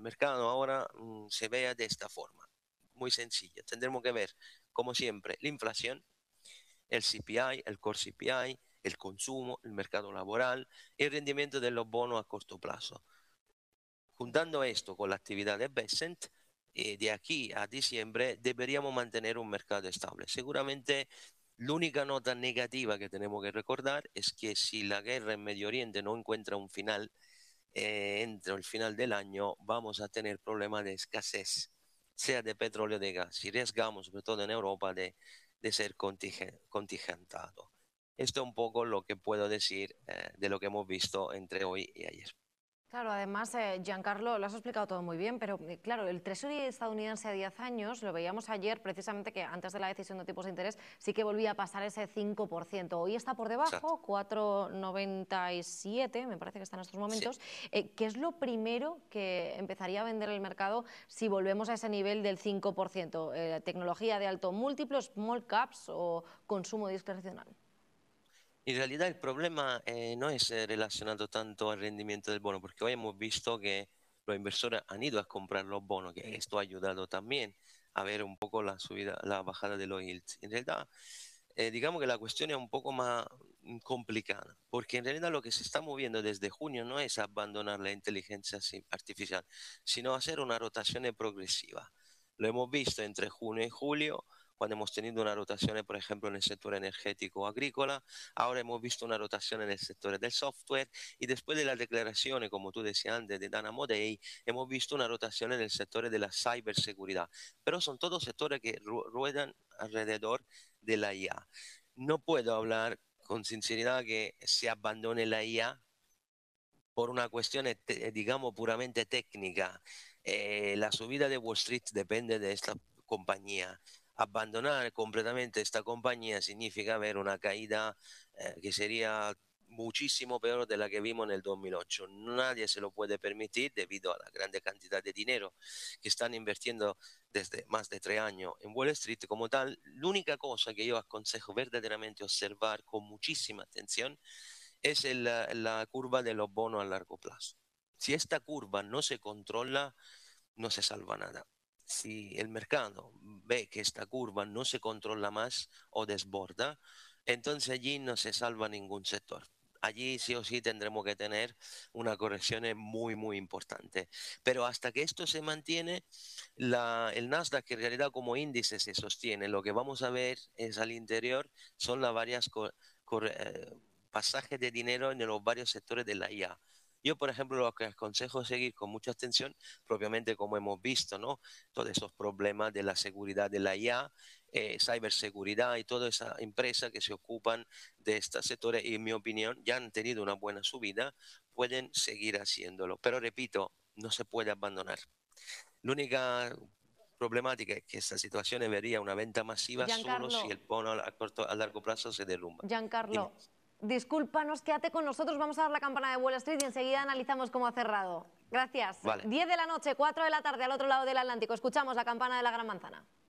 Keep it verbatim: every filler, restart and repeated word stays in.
mercado ahora mm, se vea de esta forma, muy sencilla. Tendremos que ver, como siempre, la inflación, el C P I, el core C P I, el consumo, el mercado laboral y el rendimiento de los bonos a corto plazo. Juntando esto con la actividad de Bessent, eh, de aquí a diciembre deberíamos mantener un mercado estable. Seguramente la única nota negativa que tenemos que recordar es que si la guerra en Medio Oriente no encuentra un final eh, entre el final del año, vamos a tener problemas de escasez, sea de petróleo o de gas, y arriesgamos, sobre todo en Europa, de, de ser contige- contingentado. Esto es un poco lo que puedo decir eh, de lo que hemos visto entre hoy y ayer. Claro, además, eh, Giancarlo, lo has explicado todo muy bien, pero eh, claro, el Treasury estadounidense a diez años, lo veíamos ayer precisamente que antes de la decisión de tipos de interés sí que volvía a pasar ese cinco por ciento. Hoy está por Exacto. debajo, cuatro coma noventa y siete, me parece que está en estos Sí. momentos. Eh, ¿Qué es lo primero que empezaría a vender el mercado si volvemos a ese nivel del cinco por ciento? Eh, ¿Tecnología de alto múltiplo, small caps o consumo discrecional? En realidad el problema eh, no es eh, relacionado tanto al rendimiento del bono, porque hoy hemos visto que los inversores han ido a comprar los bonos, que esto ha ayudado también a ver un poco la subida, la bajada de los yields. En realidad, eh, digamos que la cuestión es un poco más mm, complicada, porque en realidad lo que se está moviendo desde junio no es abandonar la inteligencia si- artificial, sino hacer una rotación progresiva. Lo hemos visto entre junio y julio, cuando hemos tenido una rotación, por ejemplo, en el sector energético o agrícola. Ahora hemos visto una rotación en el sector del software y después de las declaraciones, como tú decías antes, de Dana Modei, hemos visto una rotación en el sector de la ciberseguridad. Pero son todos sectores que ru- ruedan alrededor de la I A. No puedo hablar con sinceridad que se abandone la I A por una cuestión, eh, te- digamos, puramente técnica. Eh, la subida de Wall Street depende de esta compañía. Abandonar completamente esta compañía significa ver una caída eh, que sería muchísimo peor de la que vimos en el dos mil ocho. Nadie se lo puede permitir debido a la grande cantidad de dinero que están invirtiendo desde más de tres años en Wall Street como tal. La única cosa que yo aconsejo verdaderamente observar con muchísima atención es el, la, la curva de los bonos a largo plazo. Si esta curva no se controla, no se salva nada. Si el mercado ve que esta curva no se controla más o desborda, entonces allí no se salva ningún sector. Allí sí o sí tendremos que tener una corrección muy, muy importante. Pero hasta que esto se mantiene, la, el Nasdaq en realidad como índice se sostiene. Lo que vamos a ver es al interior son las varias co- corre- eh, pasajes de dinero en los varios sectores de la I A. Yo, por ejemplo, lo que aconsejo es seguir con mucha atención, propiamente como hemos visto, ¿no? Todos esos problemas de la seguridad de la I A, eh, ciberseguridad y toda esa empresa que se ocupan de estos sectores y en mi opinión ya han tenido una buena subida, pueden seguir haciéndolo. Pero repito, no se puede abandonar. La única problemática es que esta situación vería una venta masiva solo Giancarlo, si el bono a corto, a largo plazo se derrumba. Giancarlo, Dime. discúlpanos, quédate con nosotros, vamos a dar la campana de Wall Street y enseguida analizamos cómo ha cerrado. Gracias. Vale. diez de la noche, cuatro de la tarde al otro lado del Atlántico. Escuchamos la campana de la Gran Manzana.